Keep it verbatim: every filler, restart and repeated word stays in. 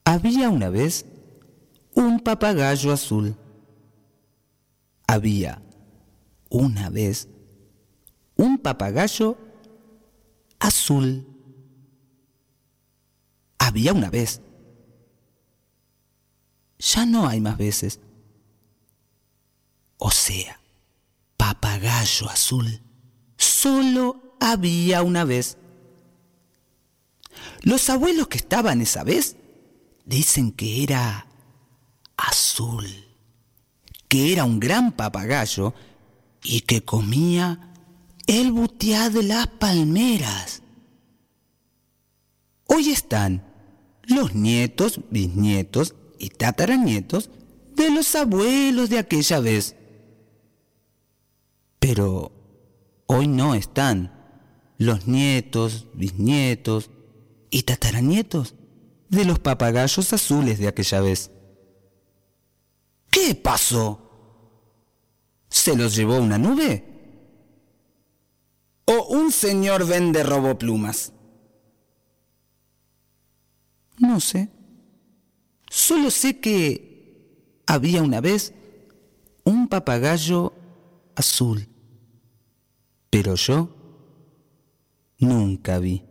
Había una vez un papagayo azul. Había una vez un papagayo azul. Había una vez. Ya no hay más veces. O sea, papagayo azul. Solo había una vez. Los abuelos que estaban esa vez dicen que era azul, que era un gran papagayo y que comía el butiá de las palmeras. Hoy están los nietos, bisnietos y tataranietos de los abuelos de aquella vez. Pero hoy no están los nietos, bisnietos y tataranietos de los papagayos azules de aquella vez. ¿Qué pasó? ¿Se los llevó una nube? ¿O un señor vende roboplumas? No sé. Solo sé que había una vez un papagayo azul, pero yo nunca vi.